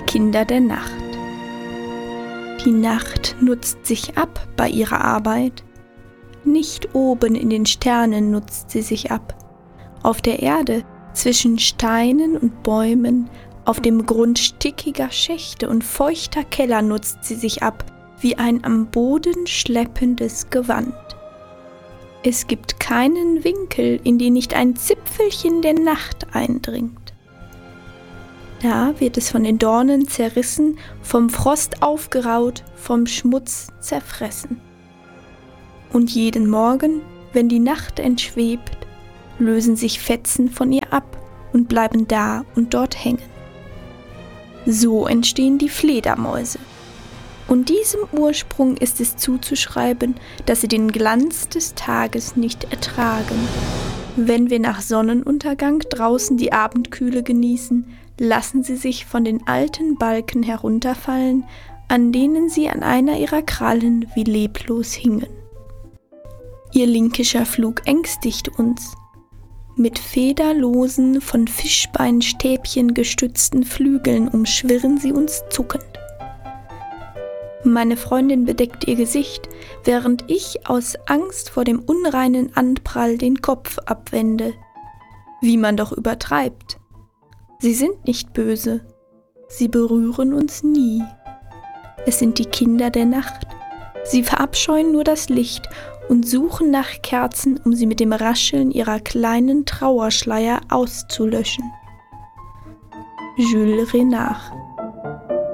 Kinder der Nacht. Die Nacht nutzt sich ab bei ihrer Arbeit. Nicht oben in den Sternen nutzt sie sich ab. Auf der Erde, zwischen Steinen und Bäumen, auf dem Grund stickiger Schächte und feuchter Keller nutzt sie sich ab, wie ein am Boden schleppendes Gewand. Es gibt keinen Winkel, in den nicht ein Zipfelchen der Nacht eindringt. Da wird es von den Dornen zerrissen, vom Frost aufgeraut, vom Schmutz zerfressen. Und jeden Morgen, wenn die Nacht entschwebt, lösen sich Fetzen von ihr ab und bleiben da und dort hängen. So entstehen die Fledermäuse. Und diesem Ursprung ist es zuzuschreiben, dass sie den Glanz des Tages nicht ertragen. Wenn wir nach Sonnenuntergang draußen die Abendkühle genießen, lassen sie sich von den alten Balken herunterfallen, an denen sie an einer ihrer Krallen wie leblos hingen. Ihr linkischer Flug ängstigt uns. Mit federlosen, von Fischbeinstäbchen gestützten Flügeln umschwirren sie uns zuckend. Meine Freundin bedeckt ihr Gesicht, während ich aus Angst vor dem unreinen Anprall den Kopf abwende. Wie man doch übertreibt. Sie sind nicht böse. Sie berühren uns nie. Es sind die Kinder der Nacht. Sie verabscheuen nur das Licht und suchen nach Kerzen, um sie mit dem Rascheln ihrer kleinen Trauerschleier auszulöschen. Jules Renard.